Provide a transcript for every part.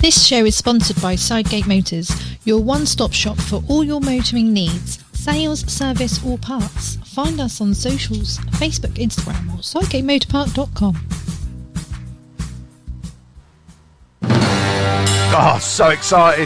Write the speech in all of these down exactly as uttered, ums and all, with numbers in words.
This show is sponsored by Sidegate Motors, your one-stop shop for all your motoring needs, sales, service or parts. Find us on socials, Facebook, Instagram or sidegate motor park dot com. Oh, so excited.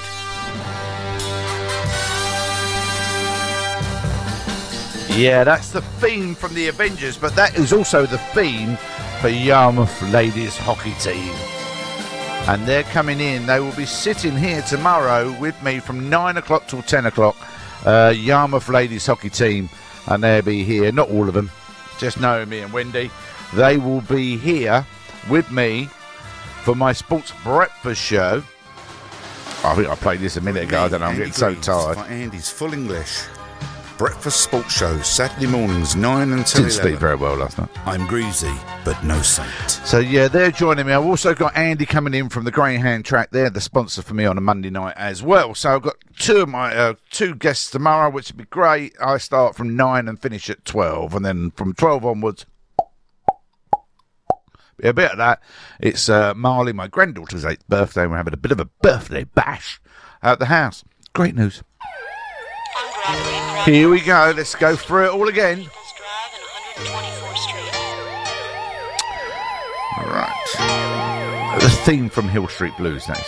Yeah, that's the theme from the Avengers, but that is also the theme for Yarmouth Ladies Hockey Team. And they're coming in. They will be sitting here tomorrow with me from nine o'clock till ten o'clock. Uh, Yarmouth Ladies Hockey Team. And they'll be here. Not all of them. Just Naomi and Wendy. They will be here with me for my sports breakfast show. I think I played this a minute ago. I don't know. I'm getting so tired. Andy's Full English Breakfast Sports Show, Saturday mornings, nine until Didn't eleven. sleep very well last night. I'm greasy, but no saint. So, yeah, they're joining me. I've also got Andy coming in from the Greyhound track. They're the sponsor for me on a Monday night as well. So I've got two of my uh, two guests tomorrow, which would be great. I start from nine and finish at twelve. And then from twelve onwards, a bit of that. It's uh, Marley, my granddaughter's eighth birthday. We're having a bit of a birthday bash at the house. Great news. Here we go. Let's go through it all again. All right. The theme from Hill Street Blues, nice.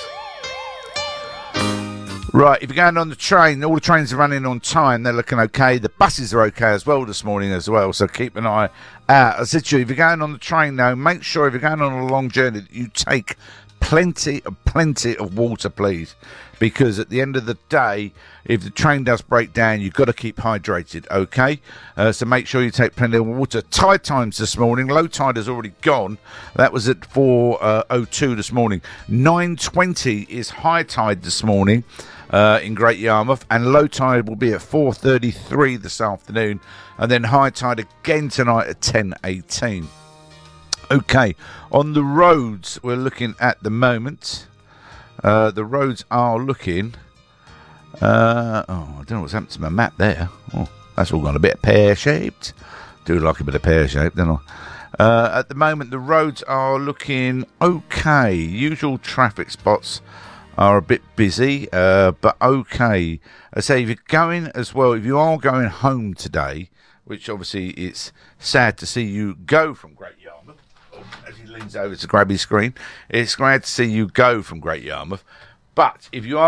Right, if you're going on the train, all the trains are running on time. They're looking okay. The buses are okay as well this morning as well, so keep an eye out. I said to you, if you're going on the train now, make sure if you're going on a long journey that you take plenty, plenty of water, please. Because at the end of the day, if the train does break down, you've got to keep hydrated, okay? Uh, so make sure you take plenty of water. Tide times this morning. Low tide has already gone. That was at four oh two this morning. nine twenty is high tide this morning uh, in Great Yarmouth. And low tide will be at four thirty-three this afternoon. And then high tide again tonight at ten eighteen. Okay, on the roads we're looking at the moment. Uh, the roads are looking... Uh, oh, I don't know what's happened to my map there. Oh, that's all gone a bit pear-shaped. Do like a bit of pear-shaped, don't I? Uh, at the moment, the roads are looking okay. Usual traffic spots are a bit busy, uh, but okay. I say, if you're going as well, if you are going home today, which obviously it's sad to see you go from Great Yarmouth, as he leans over to grab his screen, it's glad to see you go from Great Yarmouth. But if you are